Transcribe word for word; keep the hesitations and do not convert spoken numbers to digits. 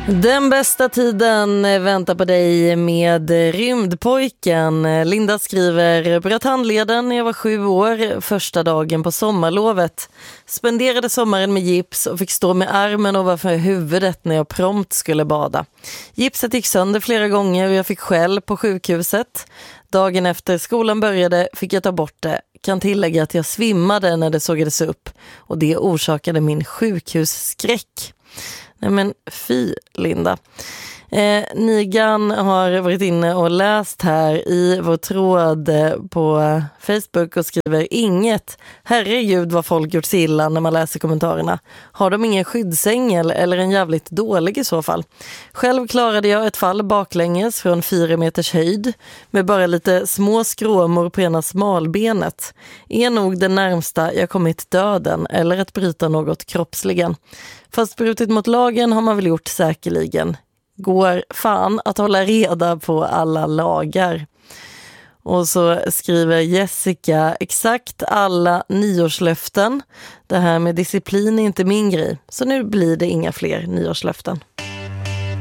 Den bästa tiden väntar på dig med Rymdpojken. Linda skriver: bröt handleden när jag var sju år, första dagen på sommarlovet. Spenderade sommaren med gips och fick stå med armen ovanför huvudet när jag prompt skulle bada. Gipset gick sönder flera gånger och jag fick skäll på sjukhuset. Dagen efter skolan började fick jag ta bort det. Kan tillägga att jag svimmade när det sågades upp och det orsakade min sjukhusskräck. Nej men fy, Linda. Eh, Nigan har varit inne och läst här i vår tråd på Facebook och skriver: inget. Herregud vad folk gjort sig illa när man läser kommentarerna. Har de ingen skyddsängel eller en jävligt dålig i så fall? Själv klarade jag ett fall baklänges från fyra meters höjd med bara lite små skråmor på ena smalbenet. Är nog det närmsta jag kommit döden eller att bryta något kroppsligen. Fast brutit mot lagen har man väl gjort säkerligen. Går fan att hålla reda på alla lagar. Och så skriver Jessica: exakt alla nyårslöften. Det här med disciplin är inte min grej. Så nu blir det inga fler nyårslöften.